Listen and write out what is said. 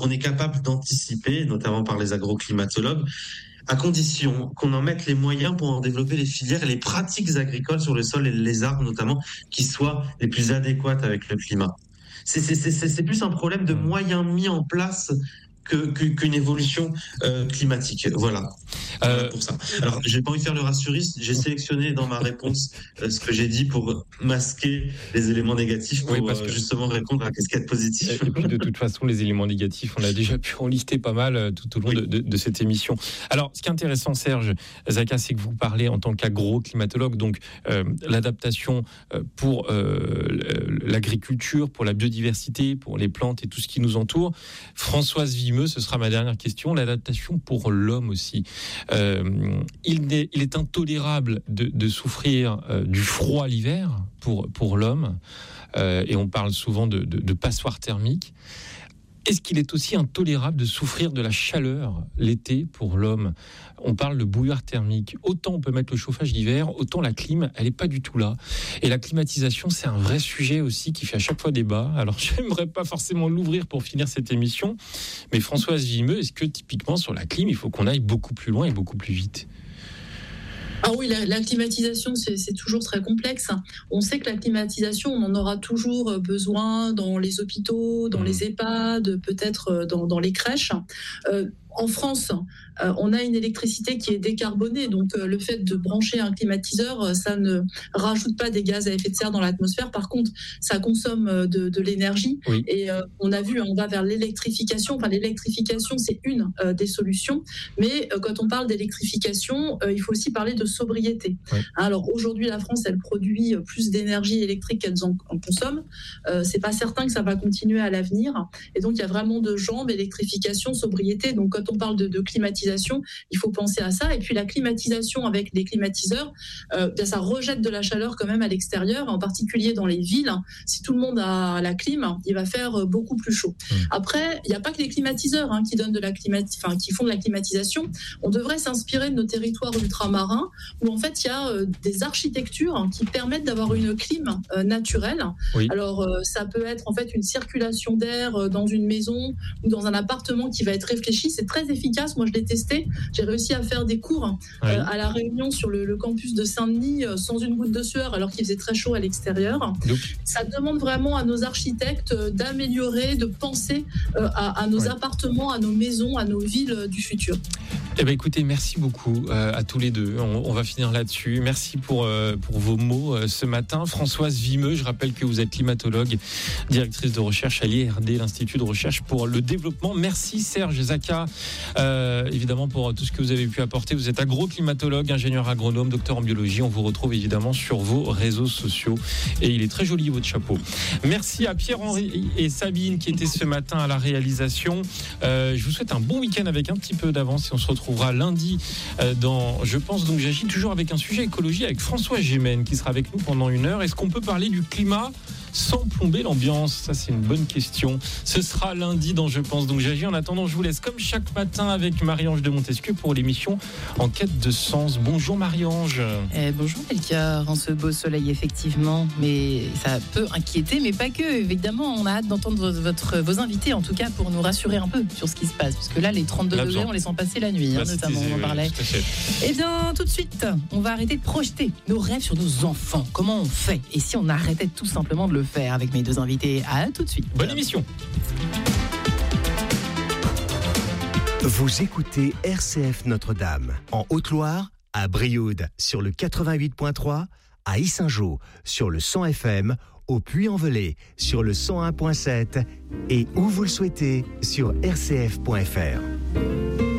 on est capable d'anticiper, notamment par les agroclimatologues, à condition qu'on en mette les moyens pour en développer les filières et les pratiques agricoles sur le sol et les arbres notamment, qui soient les plus adéquates avec le climat. C'est plus un problème de moyens mis en place qu'une évolution climatique. Voilà. Pour ça. Alors, j'ai pas envie de faire le rassuriste. J'ai sélectionné dans ma réponse ce que j'ai dit pour masquer les éléments négatifs, pour justement répondre à la casquette positive. Et puis, de toute façon, les éléments négatifs, on a déjà pu en lister pas mal tout au long de cette émission. Alors, ce qui est intéressant, Serge Zaka, c'est que vous parlez en tant qu'agro-climatologue, donc l'adaptation pour l'agriculture, pour la biodiversité, pour les plantes et tout ce qui nous entoure. Françoise Vimeux, ce sera ma dernière question, l'adaptation pour l'homme aussi. Il est intolérable de souffrir du froid l'hiver pour l'homme, et on parle souvent de passoire thermique. Est-ce qu'il est aussi intolérable de souffrir de la chaleur l'été pour l'homme ? On parle de bouilloire thermique. Autant on peut mettre le chauffage l'hiver, autant la clim, elle n'est pas du tout là. Et la climatisation, c'est un vrai sujet aussi qui fait à chaque fois débat. Alors, j'aimerais pas forcément l'ouvrir pour finir cette émission. Mais Françoise Vimeux, est-ce que typiquement sur la clim, il faut qu'on aille beaucoup plus loin et beaucoup plus vite ? Ah oui, la climatisation, c'est toujours très complexe. On sait que la climatisation, on en aura toujours besoin dans les hôpitaux, dans les EHPAD, peut-être dans les crèches. En France, on a une électricité qui est décarbonée, donc le fait de brancher un climatiseur, ça ne rajoute pas des gaz à effet de serre dans l'atmosphère. Par contre, ça consomme de l'énergie. Oui. Et on a vu, on va vers l'électrification. Enfin, l'électrification, c'est une des solutions. Mais quand on parle d'électrification, il faut aussi parler de sobriété. Oui. Alors aujourd'hui, la France, elle produit plus d'énergie électrique qu'elle en consomme. C'est pas certain que ça va continuer à l'avenir. Et donc, il y a vraiment deux jambes, électrification, sobriété. Donc, quand on parle de climatisation, il faut penser à ça. Et puis la climatisation avec les climatiseurs, ça rejette de la chaleur quand même à l'extérieur, en particulier dans les villes. Si tout le monde a la clim, il va faire beaucoup plus chaud. Après, il n'y a pas que les climatiseurs qui donnent qui font de la climatisation. On devrait s'inspirer de nos territoires ultramarins où en fait il y a des architectures qui permettent d'avoir une clim naturelle. Oui. Alors ça peut être en fait une circulation d'air dans une maison ou dans un appartement qui va être réfléchi. C'est très efficace. Moi, je l'ai testé. J'ai réussi à faire des cours à La Réunion sur le campus de Saint-Denis sans une goutte de sueur alors qu'il faisait très chaud à l'extérieur. Donc, ça demande vraiment à nos architectes d'améliorer, de penser à nos appartements, à nos maisons, à nos villes du futur. Eh bien, écoutez, merci beaucoup à tous les deux. On va finir là-dessus. Merci pour vos mots ce matin. Françoise Vimeux, je rappelle que vous êtes climatologue, directrice de recherche à l'IRD, l'Institut de recherche pour le développement. Merci Serge Zaka, évidemment pour tout ce que vous avez pu apporter. Vous êtes agroclimatologue, ingénieur agronome, docteur en biologie. On vous retrouve évidemment sur vos réseaux sociaux. Et il est très joli votre chapeau. Merci à Pierre-Henri et Sabine qui étaient ce matin à la réalisation. Je vous souhaite un bon week-end avec un petit peu d'avance et on se retrouvera lundi dans Je pense donc j'agis, toujours avec un sujet écologie avec François Gémen qui sera avec nous pendant 1 heure. Est-ce qu'on peut parler du climat sans plomber l'ambiance? Ça, c'est une bonne question. Ce sera lundi dans Je pense donc j'agis. En attendant, je vous laisse comme chaque matin avec Marie-Ange de Montesquieu pour l'émission En quête de sens. Bonjour Marie-Ange. Bonjour Melchior, en ce beau soleil effectivement, mais ça peut inquiéter, mais pas que. Évidemment, on a hâte d'entendre vos invités, en tout cas pour nous rassurer un peu sur ce qui se passe, parce que là, les 32 degrés, on les sent passer la nuit, notamment, on en parlait. Eh bien, tout de suite, on va arrêter de projeter nos rêves sur nos enfants. Comment on fait? Et si on arrêtait tout simplement de le faire avec mes deux invités? À tout de suite. Bonne émission. Vous écoutez RCF Notre-Dame en Haute-Loire, à Brioude sur le 88.3, à Yssingeaux sur le 100 FM, au Puy-en-Velay sur le 101.7 et où vous le souhaitez sur rcf.fr.